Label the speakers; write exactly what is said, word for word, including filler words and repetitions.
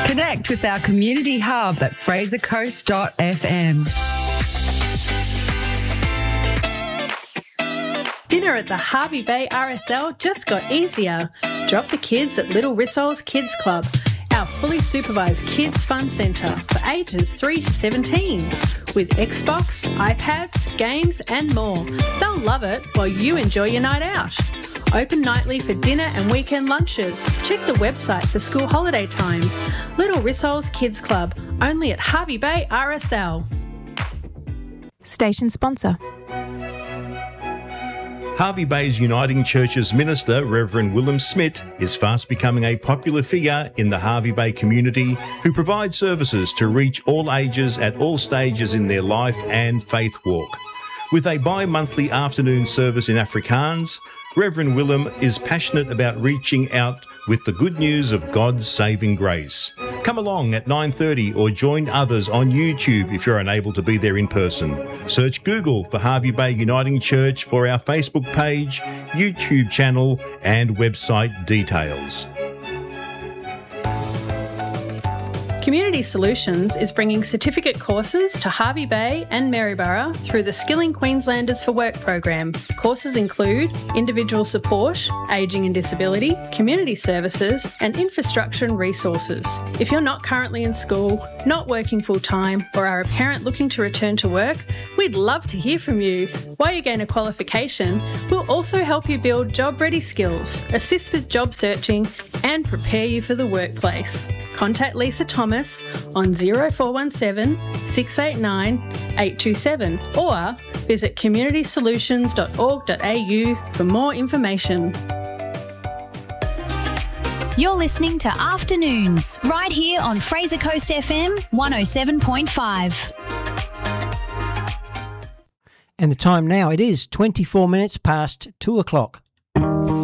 Speaker 1: Connect with our community hub at fraser coast dot f m.
Speaker 2: Dinner at the Hervey Bay R S L just got easier. Drop the kids at Little Rissol's Kids Club, our fully supervised kids fun centre for ages three to seventeen. With Xbox, iPads, games and more. They'll love it while you enjoy your night out. Open nightly for dinner and weekend lunches. Check the website for school holiday times. Little Rissol's Kids Club, only at Hervey Bay R S L.
Speaker 3: Station sponsor.
Speaker 4: Hervey Bay's Uniting Church's minister, Reverend Willem Smith, is fast becoming a popular figure in the Hervey Bay community who provides services to reach all ages at all stages in their life and faith walk. With a bi-monthly afternoon service in Afrikaans, Reverend Willem is passionate about reaching out with the good news of God's saving grace. Come along at nine thirty or join others on YouTube if you're unable to be there in person. Search Google for Hervey Bay Uniting Church for our Facebook page, YouTube channel and website details.
Speaker 2: Community Solutions is bringing certificate courses to Hervey Bay and Maryborough through the Skilling Queenslanders for Work program. Courses include individual support, ageing and disability, community services and infrastructure and resources. If you're not currently in school, not working full-time or are a parent looking to return to work, we'd love to hear from you. While you gain a qualification, we'll also help you build job-ready skills, assist with job searching and prepare you for the workplace. Contact Lisa Thomas on zero four one seven, six eight nine, eight two seven or visit community solutions dot org dot a u for more information.
Speaker 5: You're listening to Afternoons right here on Fraser Coast F M one oh seven point five.
Speaker 6: And the time now, it is twenty-four minutes past two o'clock.